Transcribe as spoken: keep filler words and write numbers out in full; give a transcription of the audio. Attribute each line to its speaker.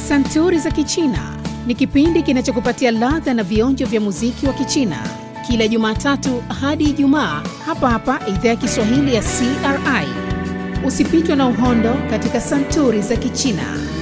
Speaker 1: Santuri za Kichina ni kipindi kinachokupatia ladha na vionjo vya muziki wa Kichina kila Jumatatu hadi Ijumaa hapa hapa Idhaa ya Kiswahili ya C R I. Usipitwe na uhondo katika Santuri za Kichina.